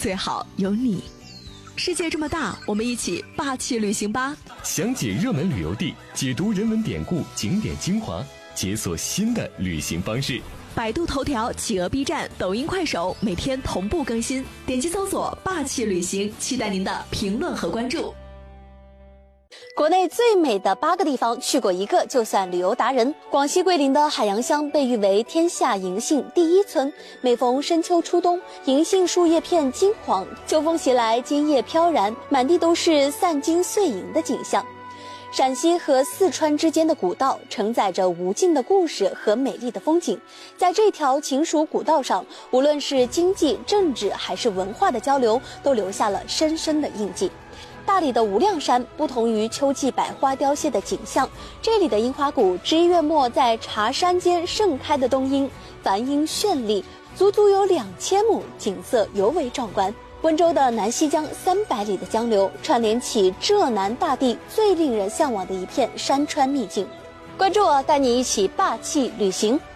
最好有你。世界这么大，我们一起霸气旅行吧！ 详解热门旅游地，解读人文典故、景点精华，解锁新的旅行方式。 百度头条、企鹅 B 站、抖音、快手每天同步更新，点击搜索霸气旅行，期待您的评论和关注。 国内最美的8个地方去过一个就算旅游达人。广西桂林的海洋乡被誉为天下银杏第1村，每逢深秋初冬，银杏树叶片金黄，秋风袭来，金叶飘然，满地都是散金碎银的景象。陕西和四川之间的古道承载着无尽的故事和美丽的风景，在这条秦蜀古道上，无论是经济、政治还是文化的交流，都留下了深深的印记。大理的无量山不同于秋季百花凋谢的景象，这里的樱花谷11月末在茶山间盛开的冬樱，繁英绚丽，足足有2000亩，景色尤为壮观。温州的南溪江300里的江流，串联起浙南大地最令人向往的一片山川秘境。关注我，带你一起霸气旅行。